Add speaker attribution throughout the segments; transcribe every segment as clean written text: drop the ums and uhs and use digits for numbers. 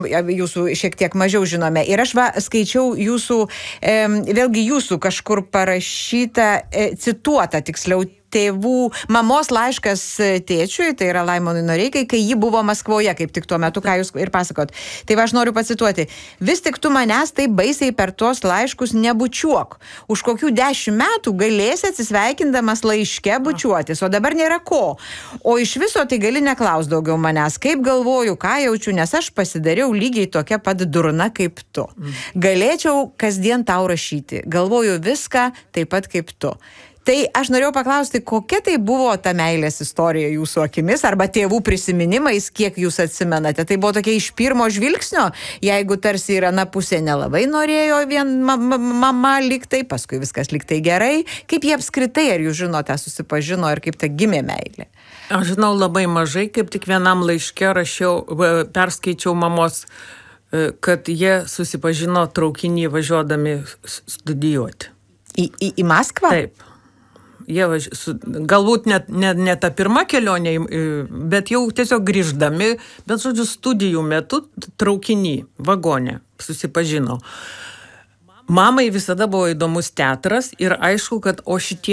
Speaker 1: jūsų šiek tiek mažiau žinome. Ir aš skaičiau jūsų, vėlgi jūsų kažkur parašytą, cituotą tiksliau, mamos laiškas tėčiui, tai yra Laimonui Noreikai, kai ji buvo Maskvoje, kaip tik tuo metu, ką jūs ir pasakot. Tai aš noriu pacituoti. Vis tik tu manęs taip baisiai per tuos laiškus nebučiuok. Už kokių 10 metų galėsi atsisveikindamas laiške bučiuotis, o dabar nėra ko. O iš viso tai gali neklaus daugiau manęs, kaip galvoju, ką jaučiu, nes aš pasidariau lygiai tokia pat durna kaip tu. Galėčiau kasdien tau rašyti. Galvoju viską taip pat kaip tu. Tai aš norėjau paklausti, kokia tai buvo ta meilės istorija jūsų akimis arba tėvų prisiminimais, kiek jūs atsimenate. Tai buvo tokia iš pirmo žvilgsnio, jeigu tarsi ir ana pusė nelabai norėjo vien mama liktai, paskui viskas liktai gerai. Kaip jie apskritai, ar jūs žinote, susipažino ir kaip ta gimė meilė?
Speaker 2: Aš žinau labai mažai, kaip tik vienam laiške perskaičiau mamos, kad jie susipažino traukinį važiuodami studijuoti.
Speaker 1: Į Maskvą?
Speaker 2: Taip. Galbūt ne ta pirma kelionė, bet jau tiesiog grįždami, bet žodžiu studijų metu traukinį, vagonę susipažino. Mamai visada buvo įdomus teatras ir aišku, kad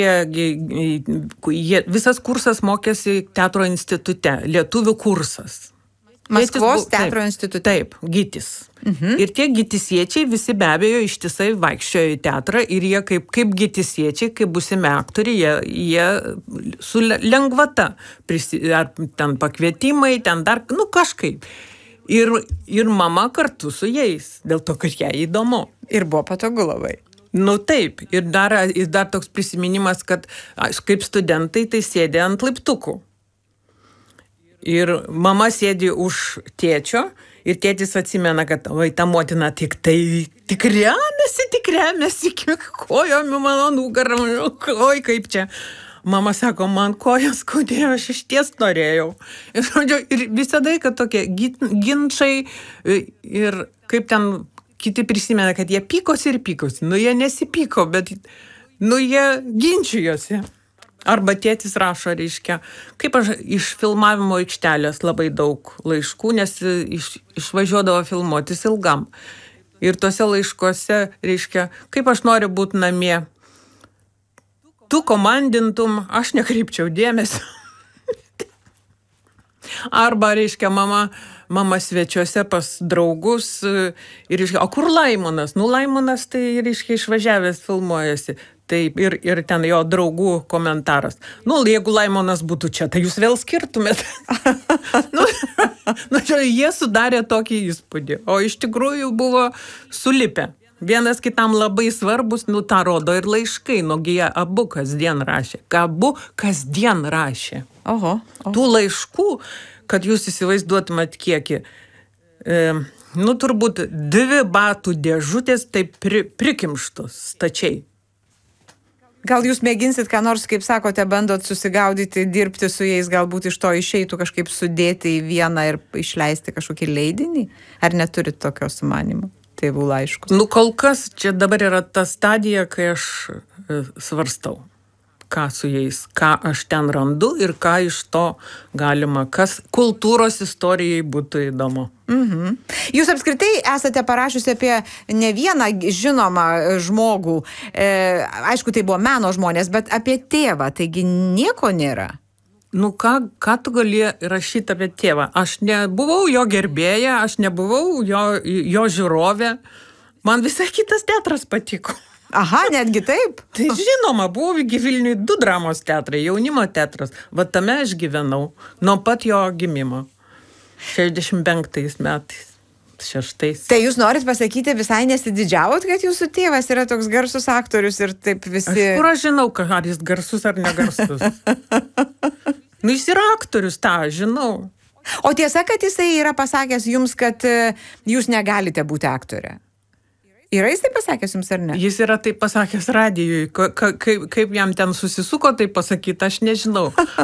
Speaker 2: visas kursas mokėsi teatro institute, lietuvių kursas.
Speaker 1: Maskvos teatro institute.
Speaker 2: Taip, Gytis. Ir tie gytisiečiai visi be abejo ištisai vaikščiojo į teatrą ir jie kaip gytisiečiai, kaip būsimi aktoriai, jie su lengvata, ar ten pakvietimai, ten dar, kažkaip. Ir mama kartu su jais, dėl to, kad jai įdomu.
Speaker 1: Ir buvo patogu labai.
Speaker 2: Taip, ir dar toks prisiminimas, kad kaip studentai tai sėdė ant laiptukų. Ir mama sėdi už tėčio ir tėtis atsimena, kad ta motina tik remiasi kojom mano nugarą, oi kaip čia. Mama sako, man kojas skaudėjo, aš išties norėjau. Ir visada, kad tokie ginčai ir kaip ten kiti prisimena, kad jie pykosi ir pykosi. Jie nesipyko, bet jie ginčijosi. Arba tėtis rašo, reiškia, kaip aš iš filmavimo aikštelės labai daug laiškų, nes išvažiuodavo filmuotis ilgam. Ir tuose laiškuose, reiškia, kaip aš noriu būti namie. Tu komandintum, aš nekreipčiau dėmesio. Arba, reiškia, mama svečiuose pas draugus ir, reiškia, o kur Laimonas? Laimonas tai, reiškia, išvažiavęs filmuojasi. Taip, ir ten jo draugų komentaras. Jeigu Laimonas būtų čia, tai jūs vėl skirtumėt. Jie sudarė tokį įspūdį, o iš tikrųjų buvo sulipę. Vienas kitam labai svarbus, tą rodo ir laiškai, jie abu kasdien rašė.
Speaker 1: Oho.
Speaker 2: Tų laiškų, kad jūs įsivaizduotumėt kiekį, turbūt 2 batų dėžutės taip prikimštos stačiai.
Speaker 1: Gal jūs mėginsit, ką nors, kaip sakote, bandot susigaudyti, dirbti su jais, galbūt iš to išeitų kažkaip sudėti į vieną ir išleisti kažkokį leidinį? Ar neturit tokio sumanimo, tėvų laiškus?
Speaker 2: Kol kas čia dabar yra ta stadija, kai aš svarstau, ką su jais, ką aš ten randu ir ką iš to galima, kas kultūros istorijai būtų įdomu.
Speaker 1: Jūs apskritai esate parašiusi apie ne vieną žinomą žmogų, aišku, tai buvo meno žmonės, bet apie tėvą, taigi nieko nėra.
Speaker 2: Ką tu gali rašyti apie tėvą? Aš nebuvau jo gerbėja, aš nebuvau jo žiūrovė, man visai kitas teatras patiko.
Speaker 1: Aha, netgi taip?
Speaker 2: Tai žinoma, buvo Vilniuje 2 dramos teatrai, jaunimo teatras. Tame aš gyvenau nuo pat jo gimimo. 65 metais, 6.
Speaker 1: Tai jūs norit pasakyti, visai nesididžiavot, kad jūsų tėvas yra toks garsus aktorius ir taip visi...
Speaker 2: Kur aš žinau, ar jis garsus ar negarsus? Jis yra aktorius, tą žinau.
Speaker 1: O tiesa, kad jisai yra pasakęs jums, kad jūs negalite būti aktorė? Yra jis taip pasakęs jums ar ne?
Speaker 2: Jis yra taip pasakęs radijui. Kaip jam ten susisuko taip pasakyti, aš nežinau.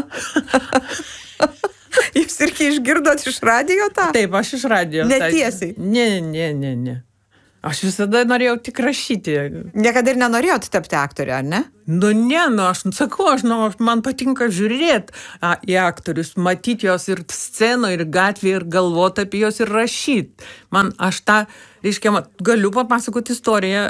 Speaker 1: Jūs irgi išgirdot iš radijo tą?
Speaker 2: Taip, aš iš radijo.
Speaker 1: Netiesiai?
Speaker 2: Ne. Aš visada norėjau tik rašyti.
Speaker 1: Niekada ir nenorėjot tapti aktorė, ar ne?
Speaker 2: Aš sakau, man patinka žiūrėti į aktorius, matyti jos ir scenoje, ir gatvėje, ir galvoti apie jos ir rašyti. Galiu papasakoti istoriją,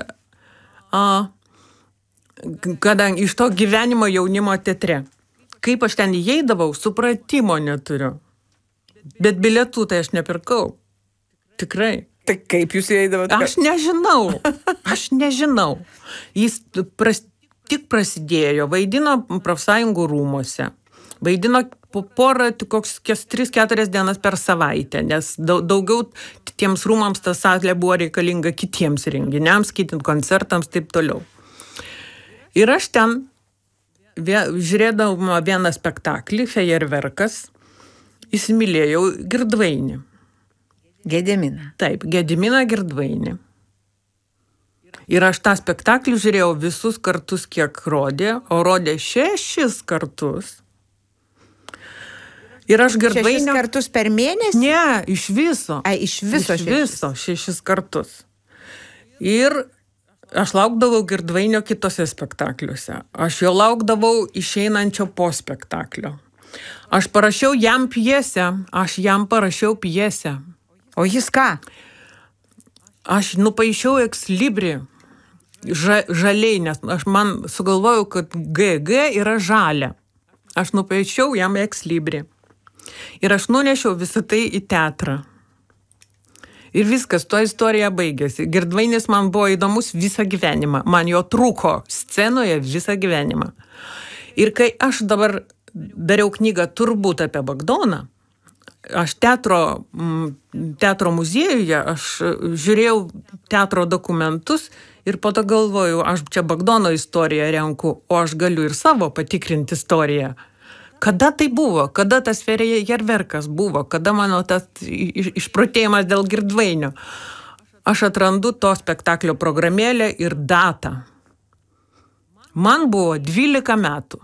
Speaker 2: kadangi iš to gyvenimo jaunimo teatre. Kaip aš ten įeidavau, supratimo neturiu. Bet bilietų tai aš nepirkau. Tikrai.
Speaker 1: Tai kaip jūs įeidavote?
Speaker 2: Aš nežinau. Jis tik prasidėjo, vaidino profsąjungų rūmuose. Vaidino porą, koks 3-4 dienas per savaitę, nes daugiau tiems rūmams ta salė buvo reikalinga kitiems renginiams, kitiems koncertams, taip toliau. Ir aš ten žiūrėdama vieną spektaklį, Fejerverkas, įsimylėjau Girdvainį.
Speaker 1: Gediminą.
Speaker 2: Taip, Gediminą Girdvainį. Ir aš tą spektaklį žiūrėjau visus kartus, kiek rodė, o rodė 6 kartus. Ir aš Girdvainio...
Speaker 1: 6 kartus per mėnesį?
Speaker 2: Ne, iš viso.
Speaker 1: Iš viso
Speaker 2: 6 kartus. Ir aš laukdavau Girdvainio kitose spektakliuose. Aš jo laukdavau išeinančio po spektaklio. Aš parašiau jam pjesę.
Speaker 1: O jis ką?
Speaker 2: Aš nupaišiau ekslibri žaliai, nes man sugalvojau, kad GG yra žalia. Aš nupaišiau jam ekslibri. Ir aš nunešiau visą tai į teatrą. Ir viskas, to istorija baigėsi. Girdvainis man buvo įdomus visą gyvenimą. Man jo trūko scenoje visą gyvenimą. Ir kai aš dabar dariau knygą turbūt apie Bagdoną, aš teatro muziejuje, aš žiūrėjau teatro dokumentus ir po to galvoju, aš čia Bagdono istoriją renku, o aš galiu ir savo patikrinti istoriją. Kada tai buvo? Kada tas Fejerverkas buvo? Kada mano tas išprotėjimas dėl Girdvainio? Aš atrandu to spektaklio programėlę ir datą. Man buvo 12 metų.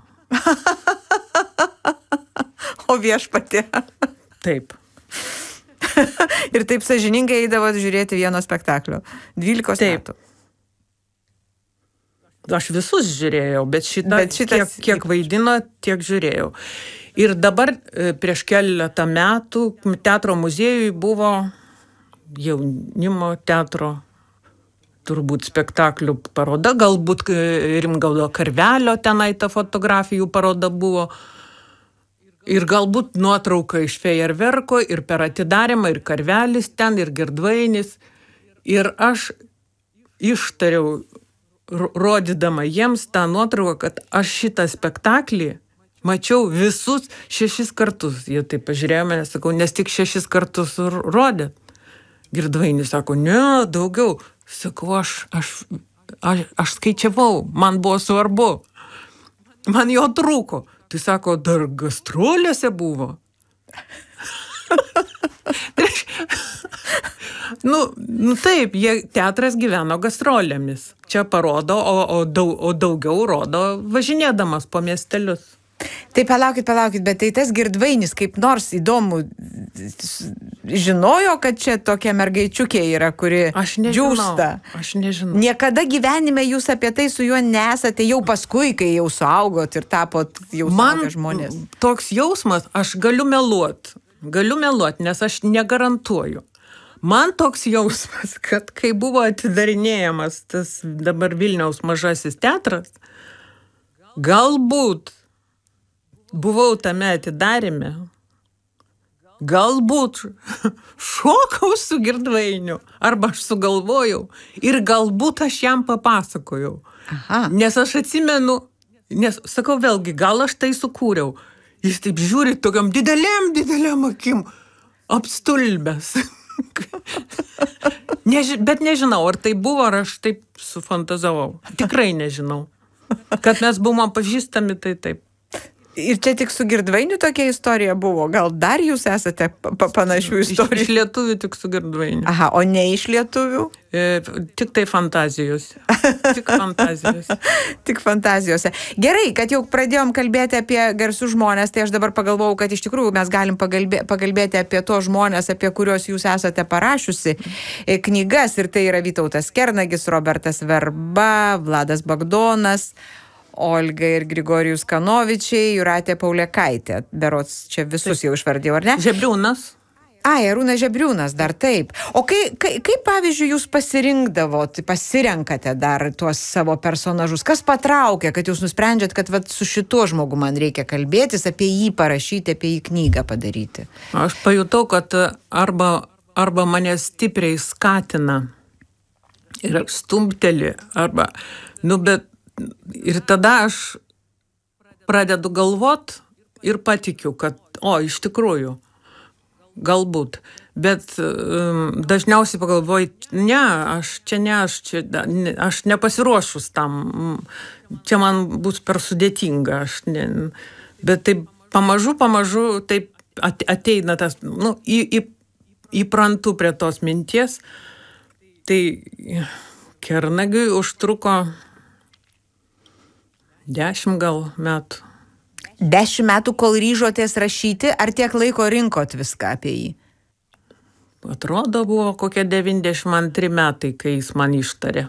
Speaker 1: O viešpatie.
Speaker 2: Taip.
Speaker 1: Ir taip sąžiningai eidavot žiūrėti vieno spektaklio. 12 metų.
Speaker 2: Aš visus žiūrėjau, bet šitas kiek vaidino, tiek žiūrėjau. Ir dabar prieš keletą metų teatro muziejui buvo jaunimo teatro turbūt spektaklių paroda, galbūt Rimgaudo Karvelio tenai ta fotografijų paroda buvo. Ir galbūt nuotrauka iš Fejerverko, ir per atidarymą, ir Karvelis ten, ir Girdvainis. Ir aš ištariau, rodydama jiems tą nuotrauką, kad aš šitą spektaklį mačiau visus 6 kartus. Jie taip pažiūrėjo mane, sakau, nes tik 6 kartus rodėt. Girdvainis sako, ne, daugiau. Sakau, aš skaičiavau, man buvo svarbu. Man jo trūko. Tai sako, dar gastrolėse buvo. Taip, teatras gyveno gastrolėmis. Čia parodo, o daugiau rodo važinėdamas po miestelius.
Speaker 1: Tai palaukit, bet tai tas Girdvainis kaip nors įdomu žinojo, kad čia tokia mergaičiukė yra, kuri džiūsta.
Speaker 2: Aš nežinau.
Speaker 1: Niekada gyvenime jūs apie tai su juo nesate jau paskui, kai jau suaugot ir tapot jau suaugę žmonės.
Speaker 2: Man toks jausmas, aš galiu meluot, nes aš negarantuoju. Man toks jausmas, kad kai buvo atidarinėjamas tas dabar Vilniaus mažasis teatras, galbūt buvau tame atidarime, galbūt šokau su Girdvainiu, arba aš sugalvojau ir galbūt aš jam papasakojau.
Speaker 1: Aha.
Speaker 2: Nes aš atsimenu, sakau vėlgi, gal aš tai sukūriau. Jis taip žiūri tokiam dideliam akim, apstulbęs. Bet nežinau, ar tai buvo, ar aš taip sufantazavau. Tikrai nežinau. Kad mes buvom pažįstami, tai taip.
Speaker 1: Ir čia tik su Girdvainiu tokia istorija buvo? Gal dar jūs esate panašių istorijų?
Speaker 2: Iš lietuvių tik su Girdvainiu.
Speaker 1: Aha, o ne iš lietuvių?
Speaker 2: Tik tai fantazijos. Tik fantazijos.
Speaker 1: Tik fantazijose. Gerai, kad jau pradėjom kalbėti apie garsius žmonės, tai aš dabar pagalvojau, kad iš tikrųjų mes galim pakalbėti apie tos žmonės, apie kuriuos jūs esate parašiusi knygas. Ir tai yra Vytautas Kernagis, Robertas Verba, Vladas Bagdonas, Olga ir Grigorijus Kanovičiai, Jūratė Paulėkaitė. Berods čia visus jau išvardėjau, ar ne?
Speaker 2: Žebriūnas.
Speaker 1: Arūnas Žebriūnas dar taip. O kaip pavyzdžiui, jūs pasirenkate dar tuos savo personažus? Kas patraukia, kad jūs nusprendžiat, kad su šituo žmogu man reikia kalbėtis, apie jį parašyti, apie jį knygą padaryti?
Speaker 2: Aš pajutau, kad arba mane stipriai skatina ir stumteli, arba, bet ir tada aš pradedu galvot ir patikiu, kad, iš tikrųjų, galbūt. Bet dažniausiai pagalvoju, aš nepasiruošus tam, čia man bus per sudėtinga. Bet taip pamažu taip ateina tas, įprantu prie tos minties. Tai Kernagiui užtruko 10 gal metų.
Speaker 1: 10 metų, kol ryžotės rašyti, ar tiek laiko rinkot viską apie jį?
Speaker 2: Atrodo, buvo kokie 92 metai, kai jis man ištarė,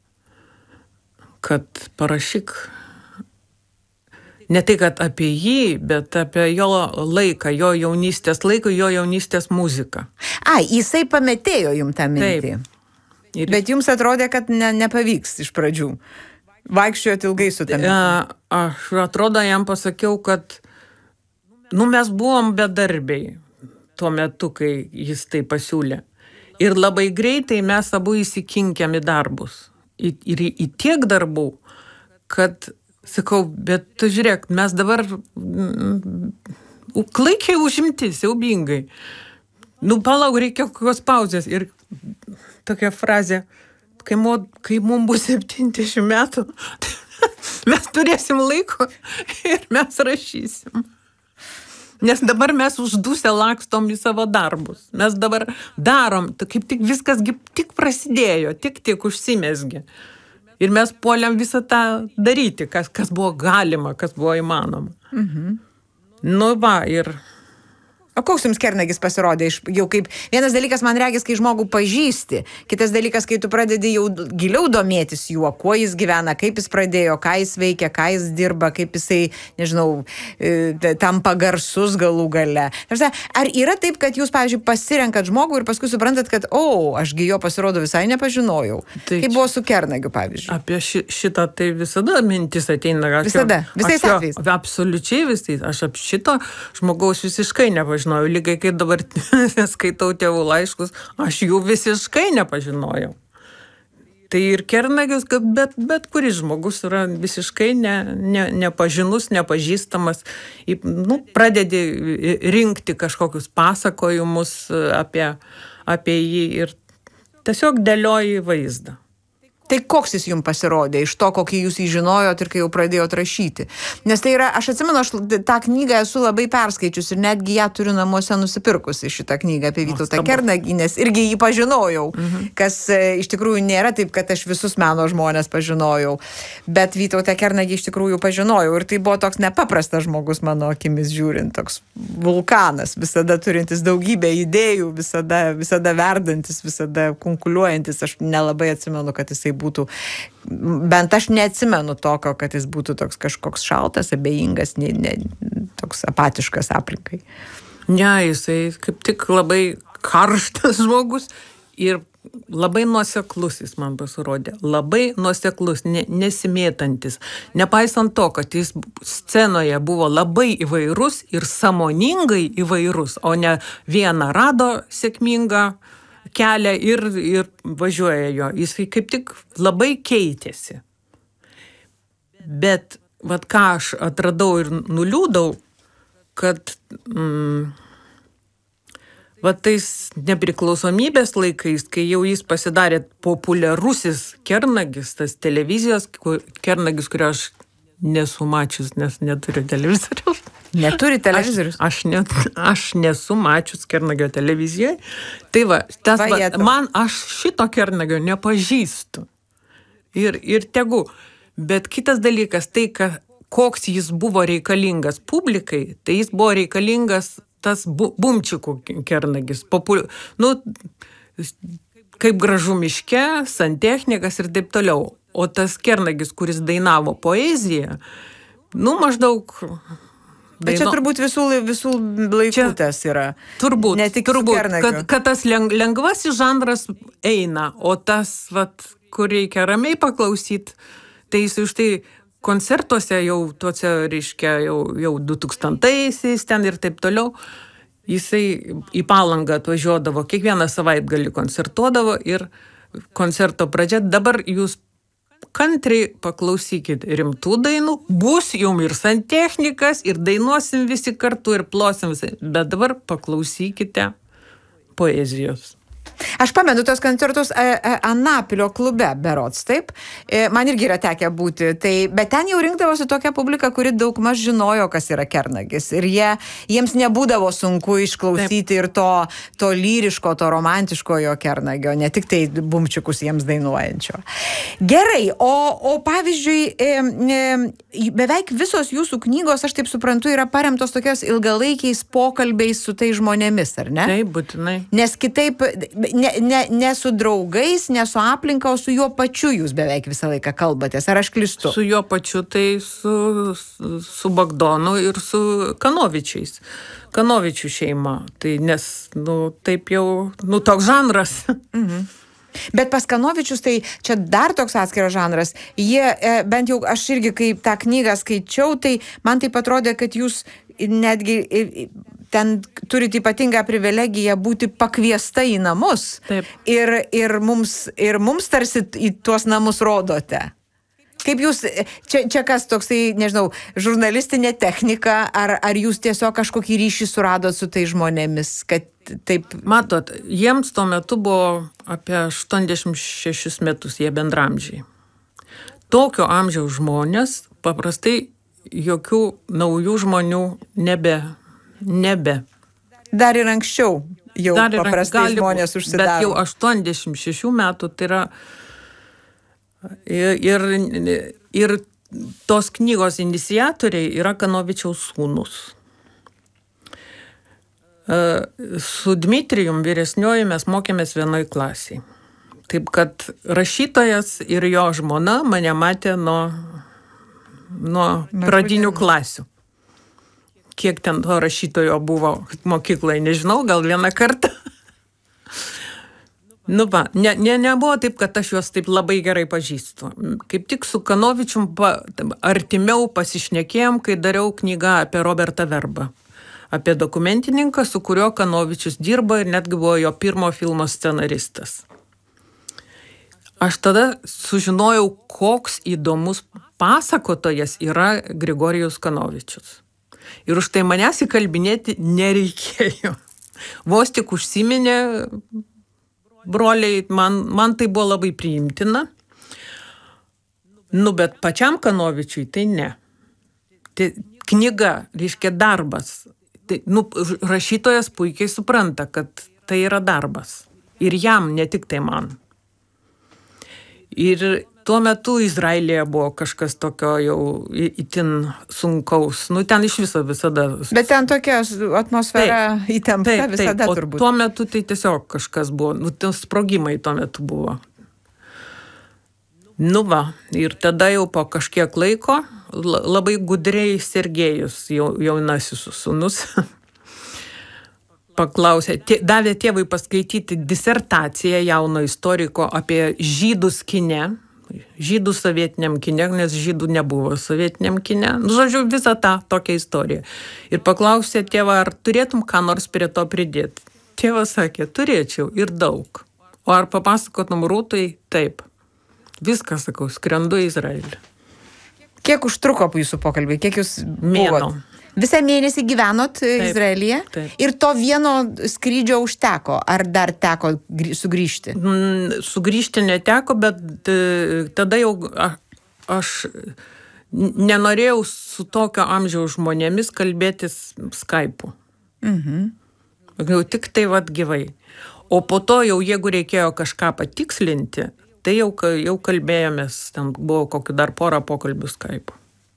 Speaker 2: kad parašyk ne tai, kad apie jį, bet apie jo laiką, jo jaunystės muziką.
Speaker 1: Jisai pametėjo jums tą mintį. Bet jums atrodė, kad nepavyks iš pradžių. Vaikščiojot ilgai su tame.
Speaker 2: Aš atrodo jam pasakiau, kad mes buvom bedarbiai tuo metu, kai jis tai pasiūlė. Ir labai greitai mes abu įsikinkėm į darbus. Ir į tiek darbų, kad, sakau, bet tu žiūrėk, mes dabar klaikiai užimti, siaubingai. Palauk, reikia kokios pauzės. Ir tokia frazė, kai mums bus 70 metų, mes turėsim laiko ir mes rašysim. Nes dabar mes uždusę lakstom į savo darbus. Mes dabar darom, kaip tik viskas tik prasidėjo, tik užsimesgė. Ir mes puolėm visą tą daryti, kas buvo galima, kas buvo įmanoma. Ir...
Speaker 1: O koks jums Kernagis pasirodė? Jau kaip vienas dalykas, man regis, kai žmogų pažįsti. Kitas dalykas, kai tu pradedi jau giliau domėtis juo, kuo jis gyvena, kaip jis pradėjo, ką jis veikia, ką jis dirba, kaip jisai, nežinau, tampa garsus galų gale. Ar yra taip, kad jūs, pavyzdžiui, pasirenkat žmogų ir paskui suprantat, kad, ašgi jo pasirodo visai nepažinojau. Tai kaip buvo su Kernagiu, pavyzdžiui?
Speaker 2: Apie šitą tai visada mintis ateina.
Speaker 1: Visada? Visais atvejais?
Speaker 2: Absoliučiai visais. Aš apie šito žmogaus visiškai nepažinojau. Lygiai kaip dabar skaitau tėvų laiškus, aš jų visiškai nepažinojau. Tai ir Kernagis, bet kuris žmogus yra visiškai nepažinus, nepažįstamas. Pradedi rinkti kažkokius pasakojimus apie jį ir tiesiog dėlioji vaizdą.
Speaker 1: Tai koks jis jums pasirodė iš to, kokį jūs jį žinojot ir kai jau pradėjot rašyti? Nes tai yra, aš atsimenu, aš tą knygą esu labai perskaičius ir netgi ją turiu namuose nusipirkusi, šitą knygą apie Vytautą Kernagį, nes irgi jį pažinojau, kas iš tikrųjų nėra taip, kad aš visus meno žmonės pažinojau, bet Vytautą Kernagį iš tikrųjų pažinojau ir tai buvo toks nepaprastas žmogus mano akimis žiūrint, toks vulkanas, visada turintis daugybę idėjų, visada verdantis, visada kunkuliuojantis. Aš nelabai atsimenu, kad jisai būtų, bent aš neatsimenu tokio, kad jis būtų toks kažkoks šaltas, abejingas, toks apatiškas aplinkai.
Speaker 2: Ne, jisai kaip tik labai karštas žmogus ir labai nuoseklus jis man pasirodė. Labai nuoseklus, nesimėtantis. Nepaisant to, kad jis scenoje buvo labai įvairus ir sąmoningai įvairus, o ne vieną rado sėkmingą kelią ir važiuoja jo. Jis kaip tik labai keitėsi. Bet ką aš atradau ir nuliūdau, kad tais nepriklausomybės laikais, kai jau jis pasidarė populiarusis Kernagis, tas televizijos Kernagis, kurio aš nesu mačius, nes neturiu televizoriaus.
Speaker 1: Neturi televizorius?
Speaker 2: Aš nesu mačius Kernagio televizijoje. Tai va, aš šito Kernagio nepažįstu. Ir tegu. Bet kitas dalykas, tai, koks jis buvo reikalingas publikai, tai jis buvo reikalingas tas bumčikų Kernagis. Kaip gražu miške, santechnikas ir taip toliau. O tas Kernagis, kuris dainavo poeziją, maždaug...
Speaker 1: Bet čia turbūt visų laikų tas yra.
Speaker 2: Turbūt,
Speaker 1: ne tik
Speaker 2: kad tas lengvasis žanras eina, o tas, kur reikia ramiai paklausyti, tai jis už tai koncertuose jau tuose, reiškia, jau 2000-aisiais ten ir taip toliau, jisai į Palangą atvažiuodavo, kiekvieną savaitgalį koncertuodavo ir koncerto pradžia, dabar jūs kantriai paklausykit rimtų dainų, bus jum ir santechnikas, ir dainuosim visi kartu, ir plosim visi, bet dabar paklausykite poezijos.
Speaker 1: Aš pamenu tos koncertus Anapilio klube, berods, taip. Man irgi yra tekę būti. Bet ten jau rinkdavosi tokia publika, kuri daugmaž žinojo, kas yra Kernagis. Ir jiems nebūdavo sunku išklausyti ir to lyriško, to romantiškojo Kernagio, ne tik tai bumčiukus jiems dainuojančio. Gerai, o pavyzdžiui, beveik visos jūsų knygos, aš taip suprantu, yra paremtos tokios ilgalaikiais pokalbiais su tai žmonėmis, ar ne?
Speaker 2: Taip, būtinai.
Speaker 1: Nes kitaip... Ne su draugais, ne su aplinka, o su juo pačiu jūs beveik visą laiką kalbatės. Ar aš klystu?
Speaker 2: Su juo pačiu, tai su Bagdonu ir su Kanovičiais. Kanovičių šeima. Tai nes, taip jau, toks žanras.
Speaker 1: Mhm. Bet pas Kanovičius, tai čia dar toks atskiras žanras. Jie, bent jau aš irgi, kai tą knygą skaičiau, tai man taip atrodė, kad jūs netgi ten turite ypatingą privilegiją būti pakviesta į namus.
Speaker 2: Taip.
Speaker 1: Ir mums tarsi į tuos namus rodote. Kaip jūs, čia kas toksai, nežinau, žurnalistinė technika, ar jūs tiesiog kažkokį ryšį suradot su tai žmonėmis, kad taip...
Speaker 2: Matot, jiems tuo metu buvo apie 86 metus, jie bendramžiai. Tokio amžiaus žmonės paprastai jokių naujų žmonių nebe.
Speaker 1: Dar ir anksčiau jau paprastai žmonės užsidaro.
Speaker 2: Bet jau 86 metų, tai yra ir tos knygos iniciatoriai yra Kanovičiaus sūnus. Su Dmitrijum vyresniuoju mes mokėmės vienoj klasiai. Taip, kad rašytojas ir jo žmona mane matė nuo pradinių klasių. Kiek ten to rašytojo buvo mokykloje, nežinau, gal vieną kartą. Nebuvo taip, kad aš juos taip labai gerai pažįstu. Kaip tik su Kanovičium artimiau pasišnekėjom, kai dariau knygą apie Robertą Verbą. Apie dokumentininką, su kuriuo Kanovičius dirba ir netgi buvo jo pirmo filmo scenaristas. Aš tada sužinojau, koks įdomus pasakotojas yra Grigorijus Kanovičius. Ir už tai manęs įkalbinėti nereikėjo. Vos tik užsiminė broliai, man tai buvo labai priimtina. Bet pačiam Kanovičiui tai ne. Tai knyga, reiškia darbas. Tai, rašytojas puikiai supranta, kad tai yra darbas. Ir jam, ne tik tai man. Ir tuo metu Izraelyje buvo kažkas tokio jau itin sunkaus. Ten iš viso visada...
Speaker 1: Bet ten tokia atmosfera įtempta visada turbūt.
Speaker 2: Tuo metu tai tiesiog kažkas buvo. Sprogimai tuo metu buvo. Ir tada jau po kažkiek laiko labai gudriai Sergejus, jaunasis sūnus, paklausė, davė tėvui paskaityti disertaciją jauno istoriko apie žydus kine, žydų sovietiniam kine, nes žydų nebuvo sovietiniam kine. Žodžiu, visą tą tokią istoriją. Ir paklausė tėvą, ar turėtum ką nors prie to pridėti. Tėvas sakė, turėčiau ir daug. O ar papasakotum Rūtai? Taip. Viską sakau, skrendu į Izraelį.
Speaker 1: Kiek užtruko jūsų pokalbiai? Kiek jūs
Speaker 2: Mėnuo.
Speaker 1: Visą mėnesį gyvenot Izraelyje?
Speaker 2: Taip.
Speaker 1: Ir to vieno skrydžio užteko? Ar dar teko sugrįžti?
Speaker 2: Sugrįžti neteko, bet tada jau aš nenorėjau su tokio amžiaus žmonėmis kalbėtis Skype'u. Jau tik tai gyvai. O po to jau, jeigu reikėjo kažką patikslinti, tai jau kalbėjomės, ten buvo kokiu dar porą pokalbių Skype'u.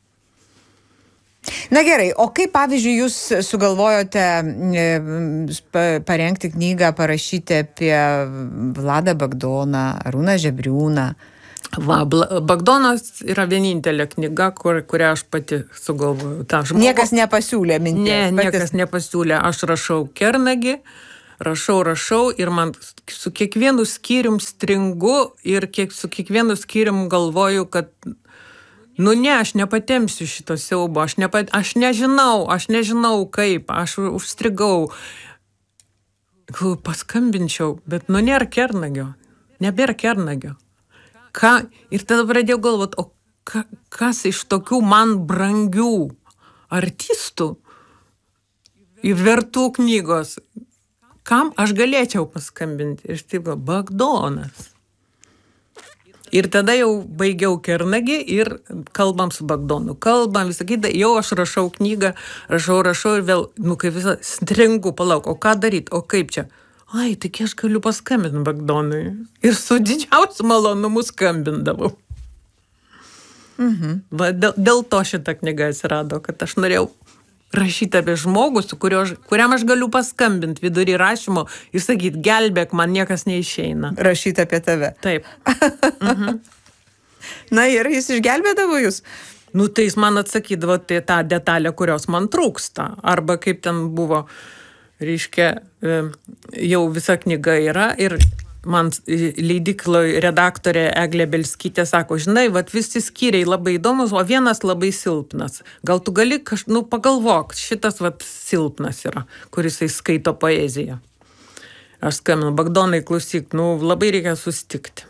Speaker 1: Na gerai, o kaip pavyzdžiui jūs sugalvojote parengti knygą, parašyti apie Vladą Bagdoną, Arūną Žebriūną?
Speaker 2: Bagdonas yra vienintelė knyga, kurią aš pati sugalvojau.
Speaker 1: Niekas nepasiūlė minties?
Speaker 2: Ne, niekas nepasiūlė. Aš rašau Kernagį, rašau ir man su kiekvienu skyrium stringu ir su kiekvienu skyrium galvoju, kad aš nepatempsiu šito siaubo, aš nežinau kaip, aš užstrigau. Paskambinčiau, bet nėra Kernagio, nebėra Kernagio. Ir tada pradėjau galvoti, o kas iš tokių man brangių artistų ir vertų knygos, kam aš galėčiau paskambinti? Ir taip Bagdonas. Ir tada jau baigiau Kernagį ir kalbam su Bagdonu. Kalbam, visą kitą, jau aš rašau knygą, rašau ir vėl, kai visą stringu, palauk, o ką daryti, o kaip čia? Tik aš galiu paskambinti Bagdonui. Ir su didžiausiu malonumu skambindavau. Dėl to šitą knygą atsirado, kad aš norėjau rašyti apie žmogų, kuriam aš galiu paskambinti vidury rašymo ir sakyti, gelbėk, man niekas neišeina.
Speaker 1: Rašyti apie tave.
Speaker 2: Taip.
Speaker 1: Na ir jis išgelbėdavo jūs?
Speaker 2: Tai jis man atsakydavo tą detalę, kurios man trūksta. Arba kaip ten buvo, reiškia, jau visa knyga yra ir man leidykloje redaktorė Eglė Belskytė sako, žinai, visi skyriai labai įdomus, o vienas labai silpnas. Gal tu gali pagalvok, šitas silpnas yra, kuris skaito poeziją. Aš skambinu, Bagdonai, klausyk, labai reikia susitikti.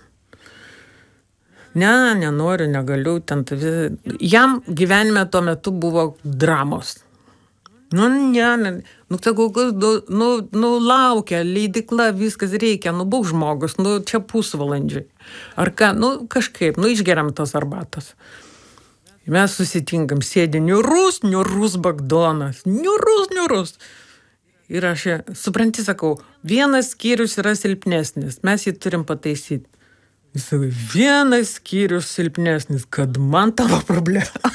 Speaker 2: Nenoriu, negaliu. Jam gyvenime tuo metu buvo dramos. Laukia, leidykla, viskas reikia, būk žmogus, čia pusvalandžiai. Ar ką, kažkaip, išgeriam tos arbatos. Mes susitinkam, sėdi niurus Bagdonas, niurus. Ir aš, supranti, sakau, vienas skyrius yra silpnesnis, mes jį turim pataisyti. Jis sako, vienas skyrius silpnesnis, kad man tavo problema.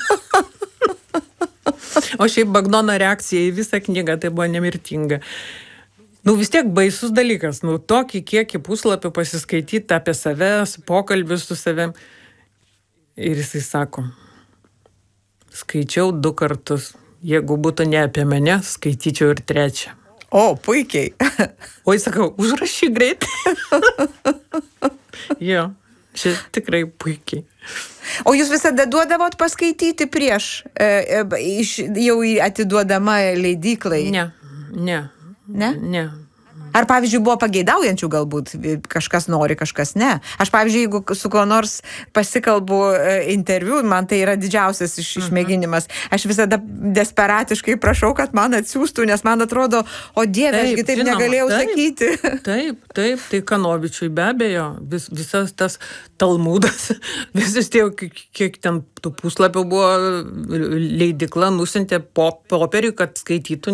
Speaker 2: O šiaip Bagdono reakcija į visą knygą tai buvo nemirtinga. Vis tiek baisus dalykas, tokį kiekį puslapių pasiskaityti apie save, pokalbius su savim. Ir jisai sako, skaičiau 2 kartus, jeigu būtų ne apie mane, skaityčiau ir 3.
Speaker 1: O, puikiai.
Speaker 2: O jis sakau, užrašyk greitai. Jo, čia tikrai puikiai.
Speaker 1: O jūs visada duodavot paskaityti prieš, jau atiduodama leidyklai? Ne. Ar, pavyzdžiui, buvo pageidaujančių galbūt, kažkas nori, kažkas ne. Aš, pavyzdžiui, jeigu su kuo nors pasikalbu interviu, man tai yra didžiausias išmėginimas. Aš visada desperatiškai prašau, kad man atsiųstų, nes man atrodo, o Dieve, ašgi taip negalėjau sakyti.
Speaker 2: Taip, tai Kanovičiui be abejo, visas tas Talmudas, visas tie, kiek ten tų puslapių buvo, leidykla nusintė popierių, kad skaitytų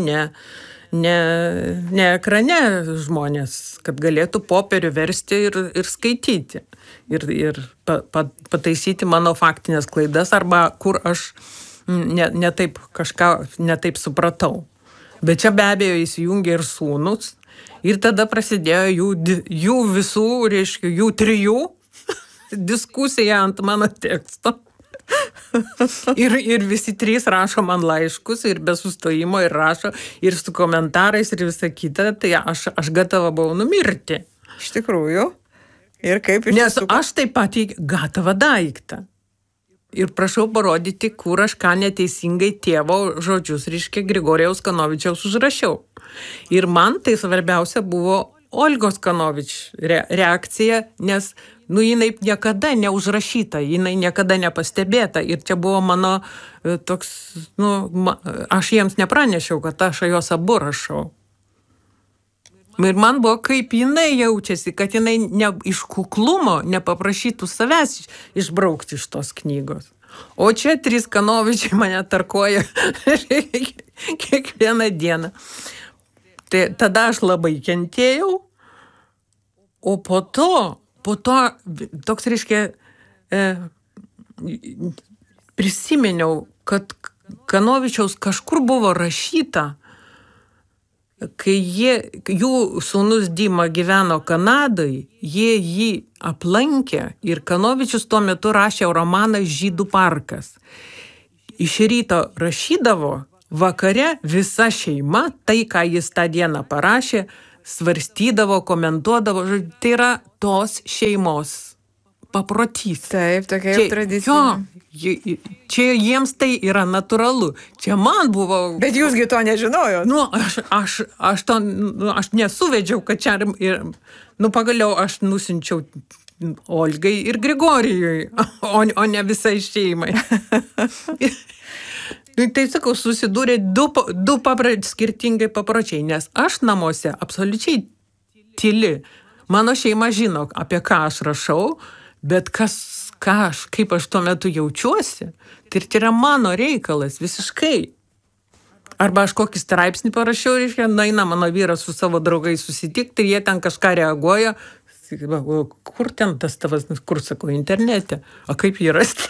Speaker 2: ne ekrane žmonės, kad galėtų popierių versti ir skaityti. Ir pataisyti mano faktinės klaidas arba kur aš netaip supratau. Bet čia be abejo įsijungė ir sūnus. Ir tada prasidėjo jų visų, reiškia, jų 3 diskusija ant mano teksto. Ir visi 3 rašo man laiškus ir be sustojimo ir rašo ir su komentarais ir visa kita, tai aš gatava buvau numirti.
Speaker 1: Iš tikrųjų. Ir kaip
Speaker 2: Nes aš taip pat gatavą daiktą. Ir prašau parodyti, kur aš ką neteisingai tėvo žodžius, reiškia, Grigorijaus Kanovičiaus užrašiau. Ir man tai svarbiausia buvo Olgos Kanovič reakcija, nes jinai niekada neužrašyta, jinai niekada nepastebėta. Ir čia buvo mano toks, aš jiems nepranešiau, kad aš jos abu rašau. Ir man buvo, kaip jinai jaučiasi, kad jinai iš kuklumo nepaprašytų savęs išbraukti iš tos knygos. O čia 3 Kanovičiai mane tarkoja kiekvieną dieną. Tai tada aš labai kentėjau, o po to toks reiškia, prisiminiau, kad Kanovičiaus kažkur buvo rašyta, kai jų sūnus Dima gyveno Kanadai, jie jį aplankė ir Kanovičius tuo metu rašė romaną Žydų parkas. Iš ryto rašydavo, vakare visa šeima, tai ką jis tą dieną parašė, svarstydavo, komentuodavo, tai yra tos šeimos paprotys.
Speaker 1: Taip, tokia jau tradicija.
Speaker 2: Čia jiems tai yra natūralu. Čia man buvo...
Speaker 1: Bet jūsgi to nežinojot.
Speaker 2: Aš nesuvedžiau, kad čia ir... Pagaliau aš nusinčiau Olgai ir Grigorijui, o ne visai šeimai. Tai sakau, susidūrė du skirtingai papročiai, nes aš namuose absoliučiai tyli. Mano šeima žino, apie ką aš rašau, bet kaip aš tuo metu jaučiuosi, tai yra mano reikalas visiškai. Arba aš kokį straipsnį parašiau, reiškia, eina mano vyras su savo draugais susitikti ir jie ten kažką reaguoja. Kur ten tas tavas, kur sakau, internete? O kaip jį rasti?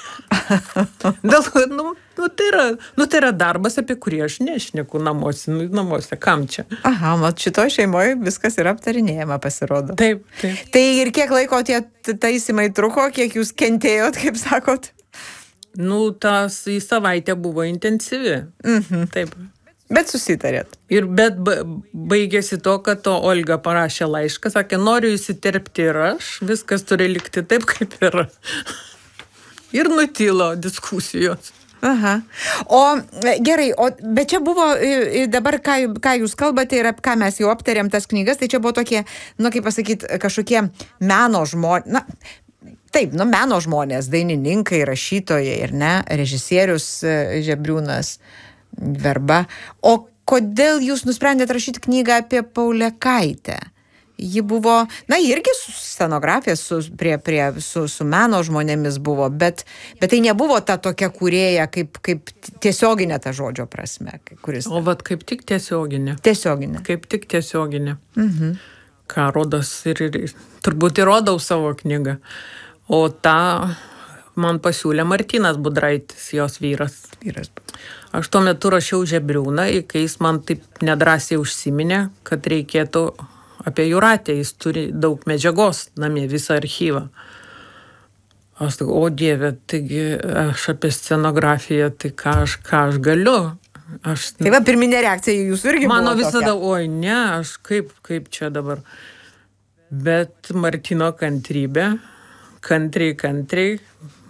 Speaker 2: Tai yra darbas, apie kurį aš nešneku namuose, kam čia?
Speaker 1: Aha, mat šitoj šeimoje viskas yra aptarinėjama, pasirodo.
Speaker 2: Taip.
Speaker 1: Tai ir kiek laiko tie taisymai truko, kiek jūs kentėjot, kaip sakot?
Speaker 2: Tas į savaitę buvo intensyvi. Taip.
Speaker 1: Bet susitarėt.
Speaker 2: Bet baigėsi to, kad Olga parašė laišką, sakė, noriu įsiterpti ir aš, viskas turi likti taip, kaip yra. Ir nutilo diskusijos.
Speaker 1: Aha. O gerai, bet čia buvo dabar, ką jūs kalbate ir ką mes jau aptarėm tas knygas, tai čia buvo tokie, kaip pasakyti, kažkokie meno žmonės, meno žmonės, dainininkai, rašytojai ir režisierius Žebriūnas, Verba. O kodėl jūs nusprendėte rašyti knygą apie Paulėkaitę? Ji buvo, irgi su scenografija, su meno žmonėmis buvo, bet tai nebuvo ta tokia kūrėja, kaip tiesioginė ta žodžio prasme.
Speaker 2: O kaip tik tiesioginė.
Speaker 1: Tiesioginė.
Speaker 2: Kaip tik tiesioginė. Ką rodos ir turbūt įrodau savo knygą. O tą man pasiūlė Martynas Budraitis, jos vyras. Aš tuo metu rašiau Žebriūną, kai jis man taip nedrąsiai užsiminė, kad reikėtų apie Jūratę, jis turi daug medžiagos namie, visą archyvą. Aš sakau, o Dieve, taigi aš apie scenografiją, tai ką aš galiu?
Speaker 1: Tai va, pirminė reakcija jūsų irgi buvo
Speaker 2: mano visada,
Speaker 1: tokia.
Speaker 2: Oi, ne, aš kaip čia dabar. Bet Martyno kantrybė, kantriai.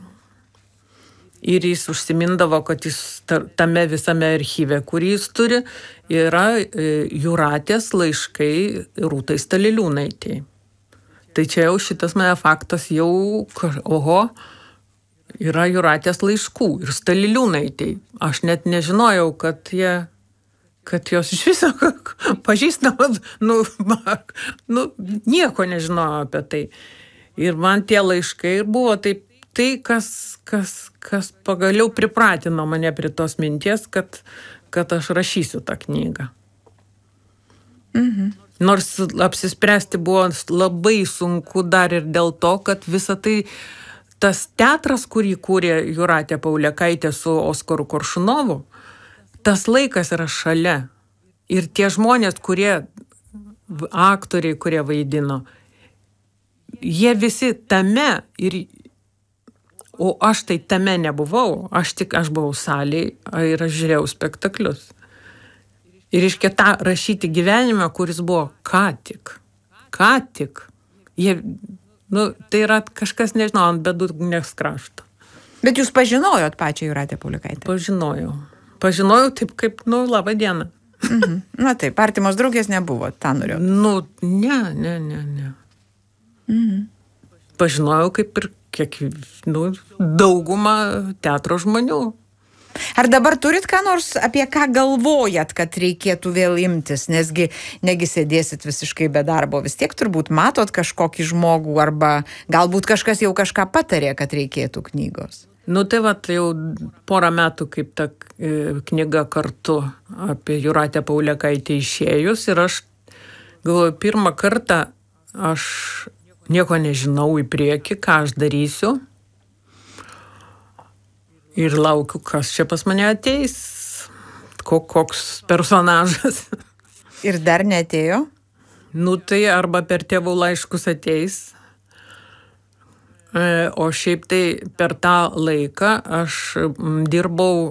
Speaker 2: Ir jis užsimindavo, kad jis tame visame archyve, kurį jis turi, yra Jūratės laiškai Rūtai Staliliūnaitei. Tai čia jau šitas mane faktas yra Jūratės laiškų ir Staliliūnaitei. Aš net nežinojau, kad jos iš viso pažįstamos, nieko nežinojau apie tai. Ir man tie laiškai ir buvo taip, tai, kas pagaliau pripratino mane prie tos minties, kad aš rašysiu tą knygą. Nors apsispręsti buvo labai sunku dar ir dėl to, kad visa tai, tas teatras, kurį kūrė Jūratė Paulėkaitė su Oskaru Koršunovu, tas laikas yra šalia. Ir tie žmonės, aktoriai, kurie vaidino, jie visi tame o aš tai tame nebuvau, aš buvau salėje ir aš žiūrėjau spektaklius. Ir reiškia tą rašyti gyvenimą, kuris buvo ką tik. Tai yra kažkas, nežinau, ant bedugnės krašto.
Speaker 1: Bet jūs pažinojot pačią Jūratę Paulėkaitę?
Speaker 2: Pažinojau taip kaip, labą dieną.
Speaker 1: Na taip, artimos draugės nebuvo, tą norėjau.
Speaker 2: Ne. Pažinojau kaip ir daugumą teatro žmonių.
Speaker 1: Ar dabar turit ką nors, apie ką galvojat, kad reikėtų vėl imtis, negi sėdėsit visiškai be darbo, vis tiek turbūt matot kažkokį žmogų, arba galbūt kažkas jau kažką patarė, kad reikėtų knygos?
Speaker 2: Nu tai jau porą metų kaip ta knyga kartu apie Jūratę Paulėkaitę išėjus ir aš galvoju, pirmą kartą aš nieko nežinau į priekį, ką aš darysiu ir laukiu, kas čia pas mane ateis, koks personažas.
Speaker 1: Ir dar neatėjo?
Speaker 2: Nu tai arba per tėvų laiškus ateis, o šiaip tai per tą laiką aš dirbau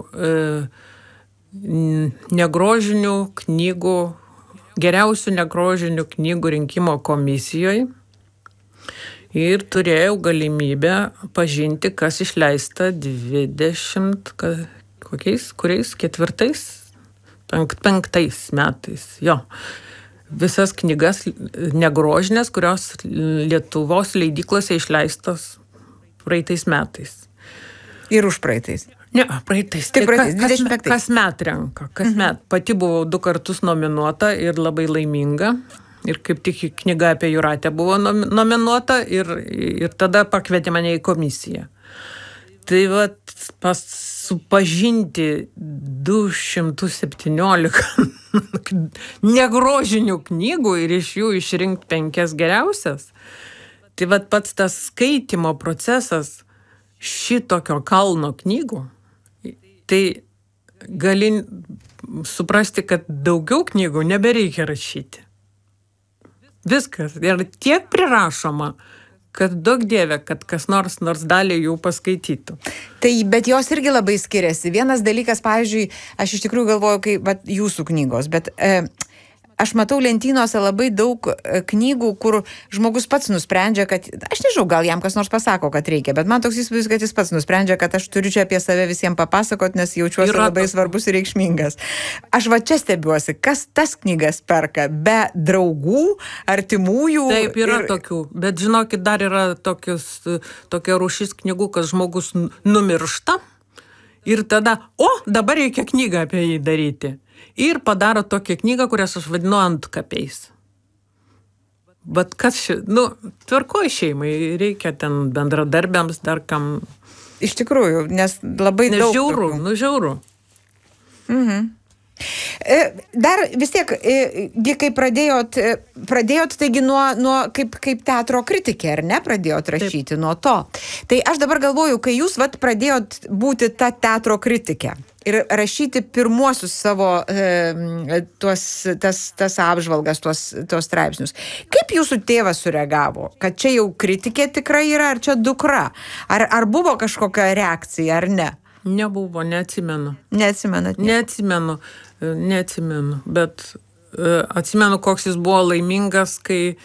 Speaker 2: negrožinių knygų, geriausių negrožinių knygų rinkimo komisijoje ir turėjau galimybę pažinti, kas išleista 5 metais. Jo. Visas knygas negrožinės, kurios Lietuvos leidyklose išleistos praeitais metais.
Speaker 1: Ir už praeitais?
Speaker 2: Ne, praeitais.
Speaker 1: Tik praeitais, 25.
Speaker 2: Kasmet renka. Kasmet. Pati buvau 2 kartus nominuota ir labai laiminga. Ir kaip tik knyga apie Jūratę buvo nominuota ir tada pakvietė mane į komisiją. Tai supažinti 217 negrožinių knygų ir iš jų išrinkti 5 geriausias. Tai pats tas skaitymo procesas šitokio kalno knygų, tai gali suprasti, kad daugiau knygų nebereikia rašyti. Viskas. Ir tiek prirašoma, kad daug dieve, kad kas nors dalį jų paskaitytų.
Speaker 1: Tai, bet jos irgi labai skiriasi. Vienas dalykas, pavyzdžiui, aš iš tikrųjų galvoju, kai jūsų knygos, bet aš matau lentynose labai daug knygų, kur žmogus pats nusprendžia, kad, aš nežinau, gal jam kas nors pasako, kad reikia, bet man toks įspūdis, kad jis pats nusprendžia, kad aš turiu čia apie save visiems papasakot, nes jaučiuosi labai svarbus ir reikšmingas. Aš čia stebiuosi, kas tas knygas perka, be draugų, artimųjų.
Speaker 2: Taip, yra tokių, bet žinokit, dar yra tokia rūšis knygų, kad žmogus numiršta ir tada, dabar reikia knygą apie jį daryti. Ir padaro tokią knygą, kurias aš vadinu antkapiais. Bet kas tvarkoj šeimai, reikia ten bendradarbiams, dar kam.
Speaker 1: Iš tikrųjų, nes labai daug.
Speaker 2: Žiauru.
Speaker 1: Mhm. Dar vis tiek, kai pradėjot taigi nuo kaip teatro kritikė, ar ne, pradėjot rašyti. Taip. Nuo to. Tai aš dabar galvoju, kai jūs pradėjot būti ta teatro kritikė ir rašyti pirmuosius savo tas apžvalgas, tuos straipsnius. Kaip jūsų tėvas sureagavo? Kad čia jau kritikė tikrai yra, ar čia dukra? Ar buvo kažkokia reakcija, ar ne?
Speaker 2: Nebuvo, neatsimenu.
Speaker 1: Neatsimenat?
Speaker 2: Neatsimenu, bet atsimenu, koks jis buvo laimingas, kai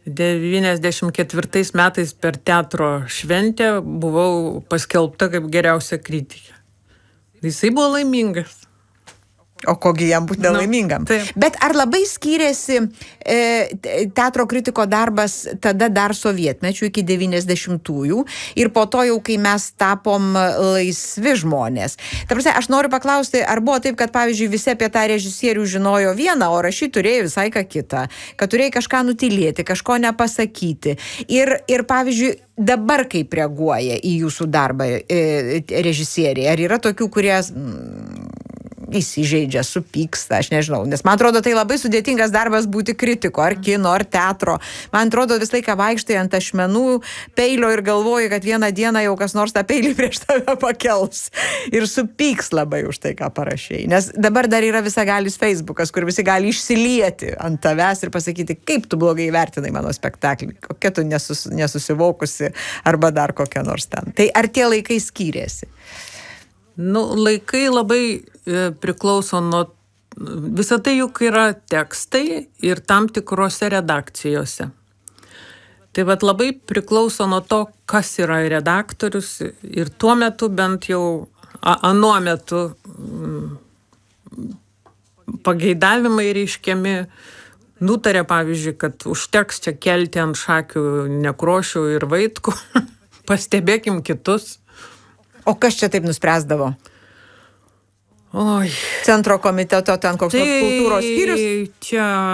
Speaker 2: 94 metais per teatro šventę buvau paskelbta kaip geriausia kritikė. Jisai buvo laimingas.
Speaker 1: O kogi jam būti nelaimingam.
Speaker 2: Taip.
Speaker 1: Bet ar labai skyrėsi teatro kritiko darbas tada dar sovietmečių iki 90-ųjų ir po to jau, kai mes tapom laisvi žmonės? Ta prasme, aš noriu paklausti, ar buvo taip, kad pavyzdžiui visi apie tą režisierių žinojo vieną, o rašyti turėjo visai ką kitą, kad turėjo kažką nutylėti, kažko nepasakyti. Ir pavyzdžiui, dabar kaip reaguoja į jūsų darbą režisieriai? Ar yra tokių, kurie įsižeidžia, supyksta, aš nežinau, nes man atrodo, tai labai sudėtingas darbas būti kritiko, ar kino, ar teatro. Man atrodo, visą laiką vaikštai ant ašmenų peilio ir galvoji, kad vieną dieną jau kas nors tą peilį prieš tave pakels ir supyks labai už tai, ką parašei. Nes dabar dar yra visagalis Facebookas, kur visi gali išsilieti ant tavęs ir pasakyti, kaip tu blogai vertinai mano spektaklį, kokia tu nesusivokusi arba dar kokia nors ten. Tai ar tie laikai skyrėsi?
Speaker 2: Laikai labai priklauso nuo, visą tai juk yra tekstai ir tam tikrose redakcijose. Tai labai priklauso nuo to, kas yra redaktorius ir tuo metu bent jau, anuo metu pageidavimai reiškiami, nutarė pavyzdžiui, kad užteks čia kelti ant šakių Nekrošių ir Vaitkų, pastebėkim kitus.
Speaker 1: O kas čia taip nuspręsdavo?
Speaker 2: Oi.
Speaker 1: Centro komiteto ten koks nors kultūros skyrius?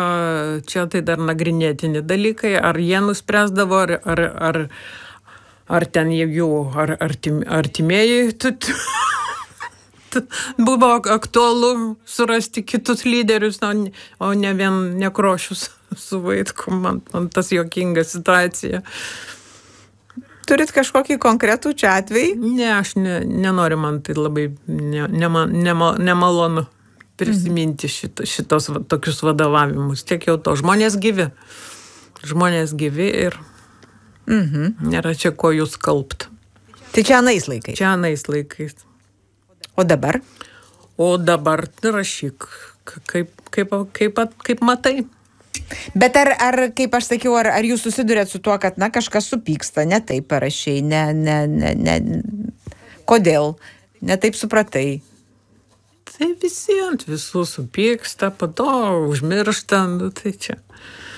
Speaker 2: Čia tai dar nagrinėtini dalykai. Ar jie nuspręsdavo, ar ten jų artimieji. Buvo aktualu surasti kitus lyderius, o ne vien Nekrošius su Vaitkum. Man tas juokinga situacija.
Speaker 1: Turit kažkokį konkretų čia atvejį?
Speaker 2: Ne, aš nenoriu, man tai labai nemalonu prisiminti šitos tokius vadovavimus. Tiek jau to. Žmonės gyvi ir nėra čia ko jūs skalbt.
Speaker 1: Tai čia anais laikais?
Speaker 2: Čia anais laikais.
Speaker 1: O dabar?
Speaker 2: O dabar rašyk, kaip matai.
Speaker 1: Bet ar kaip aš sakiau, ar jūs susidurėt su tuo, kad, kažkas supyksta, ne taip parašiai, ne, kodėl, ne taip supratai?
Speaker 2: Tai visi ant visų supyksta, po to užmiršta, tai čia.